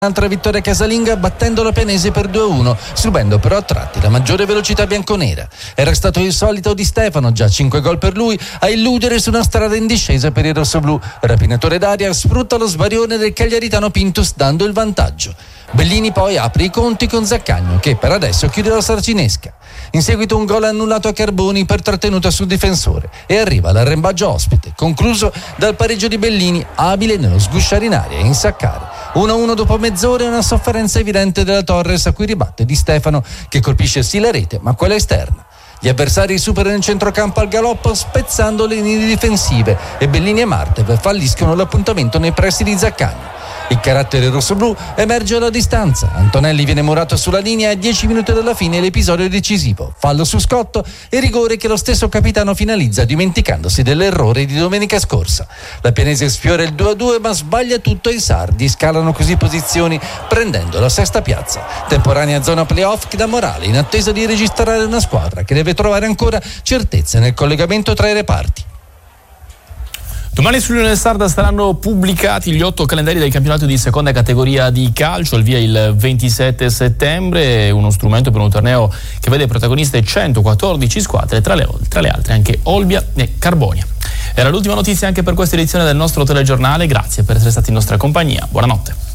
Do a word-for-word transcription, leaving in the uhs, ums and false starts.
Altra vittoria casalinga battendo la Pianese per due a uno, subendo però a tratti la maggiore velocità bianconera. Era stato il solito Di Stefano, già cinque gol per lui, a illudere su una strada in discesa per il rossoblù. Rapinatore d'aria sfrutta lo sbarione del cagliaritano Pintus dando il vantaggio. Bellini poi apre i conti con Zaccagno che per adesso chiude la sarcinesca. In seguito un gol annullato a Carboni per trattenuta sul difensore e arriva l'arrembaggio ospite, concluso dal pareggio di Bellini, abile nello sgusciare in aria e insaccare. uno a uno dopo mezz'ora e una sofferenza evidente della Torres a cui ribatte Di Stefano che colpisce sì la rete ma quella esterna. Gli avversari superano il centrocampo al galoppo spezzando le linee difensive e Bellini e Martev falliscono l'appuntamento nei pressi di Zaccagno. Il carattere rossoblù emerge alla distanza. Antonelli viene murato sulla linea a dieci minuti dalla fine l'episodio decisivo. Fallo su Scotto e rigore che lo stesso capitano finalizza dimenticandosi dell'errore di domenica scorsa. La Pianese sfiora il due a due ma sbaglia tutto e i sardi scalano così posizioni prendendo la sesta piazza. Temporanea zona playoff che dà morale in attesa di registrare una squadra che deve trovare ancora certezza nel collegamento tra i reparti. Domani sull'Unione Sarda saranno pubblicati gli otto calendari del campionato di seconda categoria di calcio, il via il ventisette settembre, uno strumento per un torneo che vede protagoniste centoquattordici squadre, tra le, tra le altre anche Olbia e Carbonia. Era l'ultima notizia anche per questa edizione del nostro telegiornale, grazie per essere stati in nostra compagnia, buonanotte.